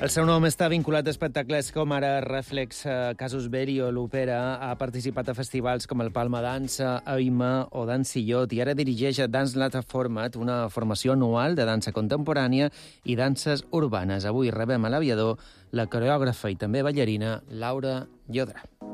El seu nom està vinculat a espectacles com ara Reflex, Casus Belli o l'Opera. Ha participat a festivals com el Palma Dansa, Aima o Dansillot i ara dirigeix a Dance Latte Format, una formació anual de dansa contemporània i danses urbanes. Avui rebem a l'aviador la coreògrafa i també ballarina Laura Llodra.